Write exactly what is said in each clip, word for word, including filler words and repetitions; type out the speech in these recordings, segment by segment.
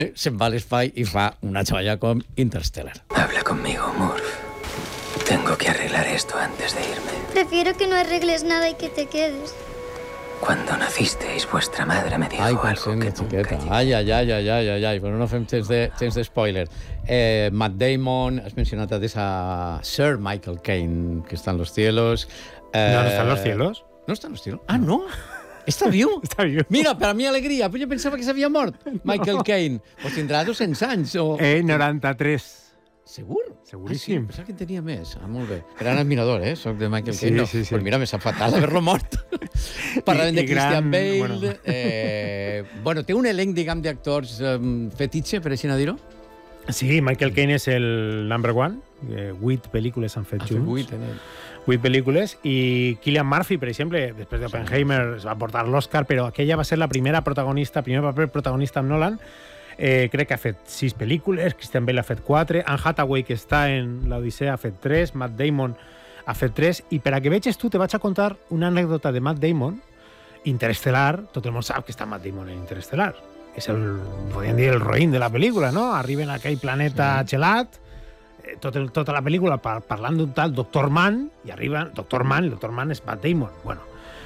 se'n va a l'espai i fa una joia com Interstellar. Habla conmigo, Murph. Tengo que arreglar esto antes de irme. Prefiero que no arregles nada y que te quedes. Cuando nacisteis, vuestra madre me dijo Ai, algo consent, que xiqueta. nunca... Ai, ai, ai, ai, ai, ai, ai. Però no fem temps de, temps de spoiler. Eh, Matt Damon, has mencionat antes a Sir Michael Caine, que está en los cielos. Eh, ¿No, no está en los cielos? ¿No está en los cielos? Ah, no. Està viu? Està viu. Mira, per a mi alegria. Pues jo pensava que s'havia mort, Michael Caine. Pues tindrà dos-cents anys. O... Eh, noranta-tres. Segur? Seguríssim. Ah, sí, pensava que en tenia més. Ah, molt bé. Gran admirador, eh? Soc de Michael Sí, Caine. No. sí, sí. Pues mira, me sap fatal haver-lo mort. Parlàvem de I gran, Christian Bale. bueno. Eh, bueno, té un elenc, diguem, d'actors eh, fetitxe, per així no dir-ho? Sí, Michael Caine és el number one. Eh, Vuit pel·lícules han fet Ha fet junts. vuit, en ell. Vuit pel·lícules. I Cillian Murphy, per exemple, després d'Oppenheimer es va portar l'Oscar, però aquella va ser la primera protagonista, primer paper protagonista amb Nolan. Eh, crec que ha fet sis pel·lícules, Christian Bale ha fet quatre, Anne Hathaway, que està en l'Odissea, ha fet tres, Matt Damon ha fet tres, i per a que veges tu, te vaig a contar una anècdota de Matt Damon, Interestelar, tot el món sap que està Matt Damon en Interestelar. És el, podríem dir, el roïn de la pel·lícula, no? Arriben a aquell planeta sí. gelat, eh, tot el, tota la pel·lícula par, parlant d'un tal doctor Mann, i arriba doctor Mann, el doctor Mann és Matt Damon. Bueno,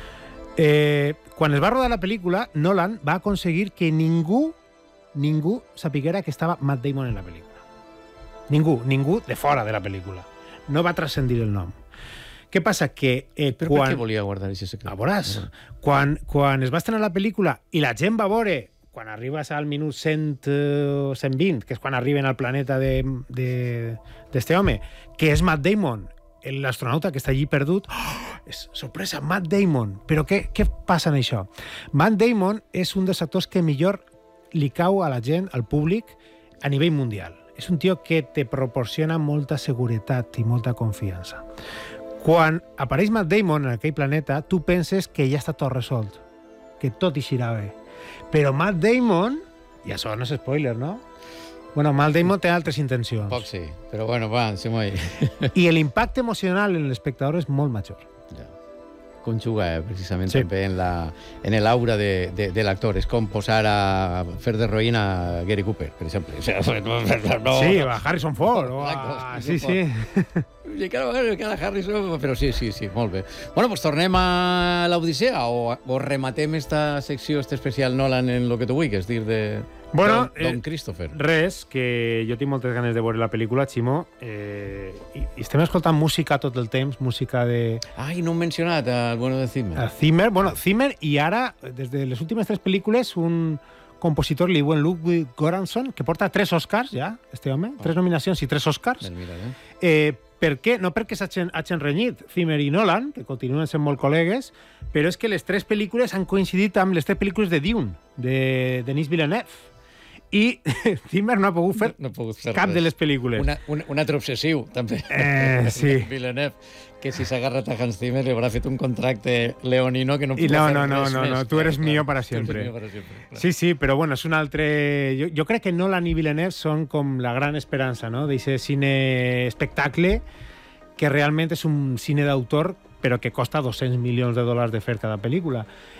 eh, quan es va rodar la pel·lícula, Nolan va aconseguir que ningú ningú sapiguera que estava Matt Damon en la pel·lícula. Ningú, ningú de fora de la pel·lícula. No va transcendir el nom. Què passa? Que eh, Però quan... per què volia guardar aquest secret? A veuràs, quan, quan es va estrenar la pel·lícula i la gent va veure, quan arribes al minut cent, cent vint, que és quan arriben al planeta d'este de, de, home, que és Matt Damon, l'astronauta que està allí perdut, oh, és sorpresa, Matt Damon. Però què, què passa en això? Matt Damon és un dels actors que millor li cau a la gent, al públic, a nivell mundial. És un tio que te proporciona molta seguretat i molta confiança. Quan apareix Matt Damon en aquell planeta, tu penses que ja està tot resolt, que tot eixirà bé. Però Matt Damon, i això no és spoiler, no? Bueno, Matt Damon té altres intencions. Poc sí, però bueno, va, anem-hi. I l'impacte emocional en l'espectador és molt major. Ja. Conjuga eh, precisament Sí. també en la en l'aura de, de, de l'actor. És com posar a fer de roïn a Gary Cooper, per exemple. O sea, no, Sí, a Harrison Ford. O Exacte, a... Harrison Sí, sí. I cada vegada cada Harrison... Però sí, sí, sí, molt bé. Bueno, doncs tornem a l'Odissea o, o rematem esta secció, este especial Nolan en lo que tu vulguis dir de Bueno, Don, Don eh, Christopher. Res, que jo tinc moltes ganes de veure la pel·lícula, Ximo, eh, i, i estem escoltant música tot el temps, música de... Ai, no hem mencionat el bueno de Zimmer. a Zimmer, bueno, Zimmer, i ara, des de les últimes tres pel·lícules, un compositor, li diuen Ludwig Göransson, que porta tres Oscars, ja, este home, oh. tres nominacions i tres Oscars. Ben mira, eh? Eh, per què? No perquè s'hagin hagin renyit Zimmer i Nolan, que continuen sent molt col·legues, però és que les tres pel·lícules han coincidit amb les tres pel·lícules de Dune, de Denis Villeneuve. I Zimmer no ha pogut fer, no, no ha pogut fer cap res. de les pel·lícules. Una, un, un altre obsessiu, també. Eh, sí. Villeneuve, que si s'ha agarrat a Hans Zimmer li haurà fet un contracte leonino que no I podrà no, fer no, no, res no, més. no, tu eres Clar, mío clar. para Tu eres siempre. mío para siempre, clar. Sí, sí, però bueno, és un altre... Jo, jo crec que Nolan i Villeneuve són com la gran esperança, no?, d'aquest cine espectacle que realment és un cine d'autor però que costa dos-cents milions de dòlars de fer cada pel·lícula.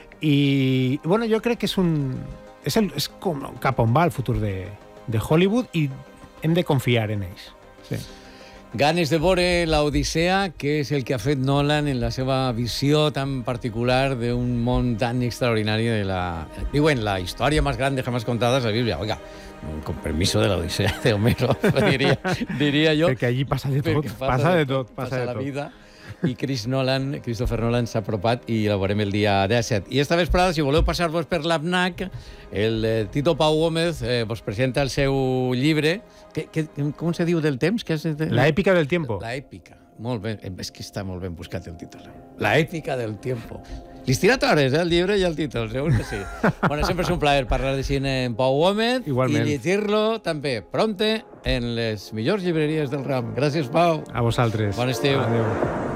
I, bueno, jo crec que és un... És, el, és com cap on va el futur de, de Hollywood i hem de confiar en ells. Sí. Ganes de veure l'Odissea, que és el que ha fet Nolan en la seva visió tan particular d'un món tan extraordinari de la... Diuen, la història més gran jamás contada és la Bíblia. Oiga, con permiso de la Odissea de Homero, diria, diria jo. Perquè allí passa de tot, Perquè passa de tot, passa passa de la tot. vida. I Chris Nolan, Christopher Nolan s'ha apropat i la veurem el dia disset. I esta vesprada, si voleu passar-vos per l'APNAC, el eh, Tito Pau Gómez eh, vos presenta el seu llibre. Que, que, com se diu del temps? Que és de... La èpica del tiempo. La èpica. Molt bé. És que està molt ben buscat el títol. La èpica del tiempo. Li tira tores, eh, el llibre i el títol, segur que sí. Bueno, sempre és un plaer parlar de cine amb Pau Gómez. Igualment. I llegir-lo també pronte en les millors llibreries del ram. Gràcies, Pau. A vosaltres. Bon estiu. Adéu.